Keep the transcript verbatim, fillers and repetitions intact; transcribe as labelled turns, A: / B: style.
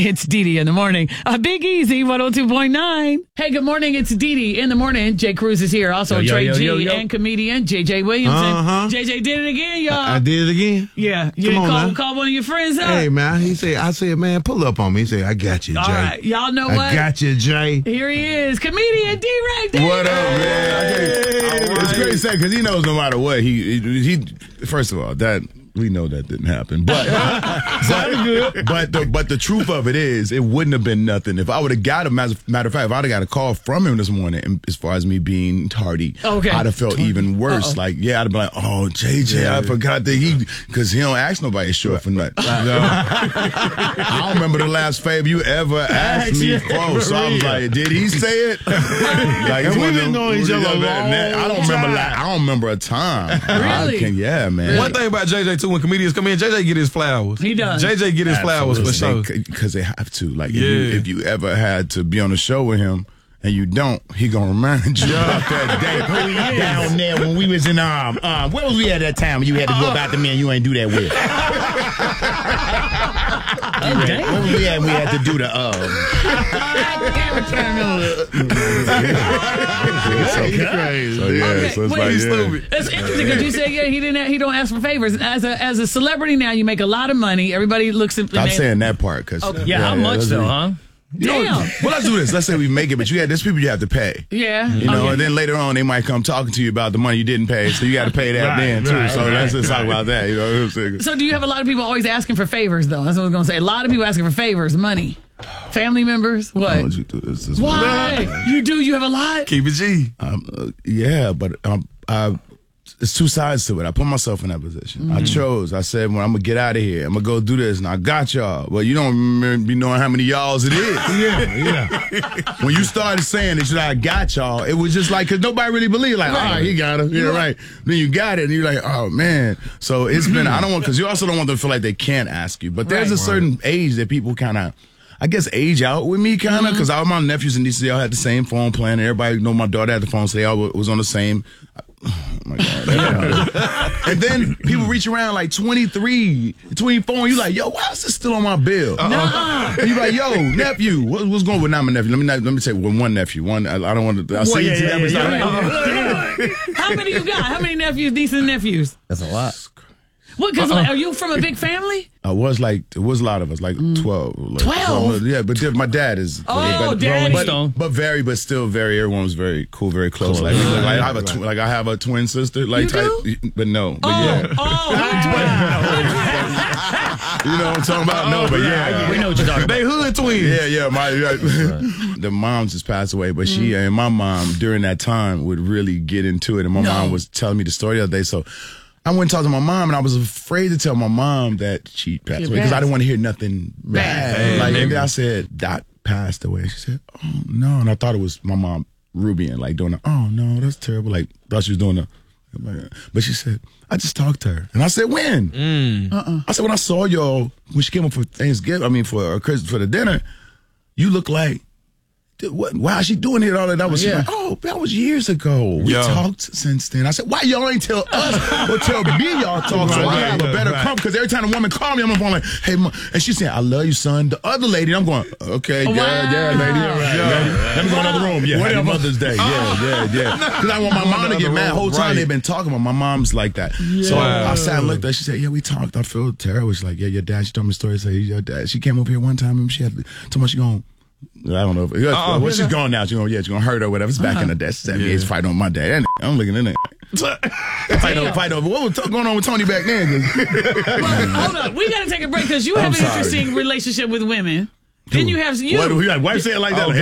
A: It's Dee Dee in the morning. A Big Easy one oh two point nine. Hey, good morning. It's Dee Dee in the morning. Jay Cruz is here. Also,
B: yo,
A: Trey
B: yo,
A: G
B: yo, yo.
A: and comedian J J Williamson.
C: Uh-huh.
A: J J did it again, y'all.
C: I, I did it again.
A: Yeah. You
C: Come
A: didn't
C: on,
A: call,
C: man.
A: call one of your friends out?
C: Hey, man. He said, I said, man, pull up on me. He said, I got you, Jay.
A: All right. Y'all know
C: I
A: what?
C: got you, Jay.
A: Here he is. Comedian D-Ray.
C: What up, man? I It's great to say because he knows no matter what. He, he, he, first of all, that we know that didn't happen. But, but, but, the, but the truth of it is, it wouldn't have been nothing. If I would have got a matter, matter of fact, if I'd have got a call from him this morning, and as far as me being tardy,
A: Okay.
C: I'd have felt even worse.
A: Uh-oh.
C: Like, yeah, I'd have been like, oh, J J, I forgot that he, because he don't ask nobody short for nothing. I don't remember the last favor you ever asked me for. So I was like, did he say it? Like,
D: And
C: it's
D: we've
C: one of
D: been
C: them-
D: knowing each other a long
C: I don't remember.
D: time.
C: Like, I don't remember a time.
A: Really?
C: I can, yeah, man.
D: One thing about J J too, when comedians come in, J J get his flowers.
A: He does.
D: J J get his flowers for sure.
C: Because they have to. Like,
D: Yeah.
C: if, you, if you ever had to be on a show with him and you don't, he gonna remind you about that day down there when we was in um um where was we at that time when you had to go about the men you ain't do that with.
A: Okay.
C: Where was we at? We had to do the um. so,
D: Crazy.
C: so yeah,
A: Okay,
C: so it's
A: wait,
C: like
A: he's
C: yeah.
D: stupid.
A: That's interesting because you say yeah he didn't he don't ask for favors. As a as a celebrity now, you make a lot of money. Everybody looks at.
C: I'm saying that part because
B: Yeah, how much though, huh?
A: Damn.
C: Well, let's do this. Let's say we make it, but you had there's people you have to pay.
A: Yeah.
C: You know,
A: Okay.
C: and then later on they might come talking to you about the money you didn't pay, so you got to pay that
D: Right,
C: then too.
D: right,
C: so
D: right,
C: let's just talk
D: right.
C: about that. You know,
A: So do you have a lot of people always asking for favors though? That's what I was gonna say. A lot of people asking for favors, money, family members. What?
C: Why would you do this? this
A: Why? You do? You have a lot?
D: Keep it G.
C: Um, uh, yeah, but um, I, it's two sides to it. I put myself in that position.
A: Mm-hmm.
C: I chose. I said, well, I'm gonna get out of here. I'm gonna go do this, and I got y'all. Well, you don't remember be knowing how many y'alls it is.
D: Yeah, yeah.
C: When you started saying that you know, I got y'all, it was just like, because nobody really believed, like, all right, he got him. Yeah, right. Then you got it, and you're like, oh, man. So it's been, I don't want, because you also don't want them to feel like they can't ask you. But there's
A: Right.
C: a certain age that people kind of, I guess, age out with me, kind of, because all my nephews and nieces, they all had the same phone plan. Everybody know my daughter had the phone, so they all was on the same. Oh, my God. And then people reach around like twenty-three, twenty-four, and you like, yo, why is this still on my bill?
A: Nuh-uh.
C: And you like, yo, nephew, what, what's going on with not my nephew? Let me not, let me say well, one nephew. One, I, I don't want to. I see
D: yeah,
C: you
D: yeah,
C: today.
D: yeah, yeah.
A: How many you got? How many nephews, nieces, and nephews?
B: That's a lot.
A: What? Because like, are you from a big family?
C: I was like, it was a lot of us, like twelve. Like,
A: twelve?
C: Yeah, but my dad is.
A: Oh,
C: but,
A: daddy.
C: but,
B: Stone.
C: but very, but still very. Everyone was very cool, very close. Like, like, I have a, tw- like I have a twin sister, like
A: You
C: type,
A: do?
C: but no, but
A: Oh,
C: yeah.
A: oh,
C: You know what I'm talking about? No, but yeah.
B: We know what you're talking about.
D: They hood twins.
C: Yeah, yeah. My the mom just passed away, but she and my mom during that time would really get into it. And my
A: No.
C: mom was telling me the story the other day, so I went and talked to my mom, and I was afraid to tell my mom that she passed
A: She
C: away because I
A: passed.
C: didn't want to hear nothing bad.
A: Bad.
C: Like,
D: Hey,
C: and
D: nigga.
C: then I said, Dot passed away. She said, oh no, and I thought it was my mom Rubian, like doing the, oh no, that's terrible. Like thought she was doing the. But she said, I just talked to her. And I said, when? Uh-uh. I said, when I saw y'all, when she came up for Thanksgiving, I mean, for uh, Christmas, for the dinner, you look like, what, why is she doing it all that? I was
A: Yeah.
C: like, oh, that was years ago. We
D: Yo.
C: talked since then. I said, why y'all ain't tell us or tell me y'all talk so I
D: Right,
C: have a
D: yeah,
C: better
D: right.
C: come? Because every time a woman called me, I'm on the phone like, hey, mom. And she said, I love you, son. The other lady, I'm going, okay,
A: Wow.
C: yeah, yeah, lady. Yeah, right,
D: Yeah.
C: lady. Let me go in another room. Yeah, happy
D: Whatever.
C: Mother's Day. Yeah, yeah, yeah. Because I want my mom to get mad. The whole time
D: Right.
C: they've been talking about my mom's like that. So
D: Wow.
C: I sat and looked at her. She said, yeah, we talked. I feel terrible. She's like, yeah, your dad, she told me a story. Say, your dad, she came up here one time and she had too much going. I don't know. If,
D: Uh-uh.
C: well, she's gone now. She's gonna, yeah, she's gonna hurt her or whatever. It's back in the day. She's seventy-eight,
D: Yeah.
C: fighting on my dad. That I'm looking at it. Fight over, fight over. What was t- going on with Tony back then?
A: Well, hold up. We got to take a break because you have
C: I'm
A: an
C: sorry.
A: interesting relationship with women. Then you have you.
C: What, we got wife say it like that?
D: Oh,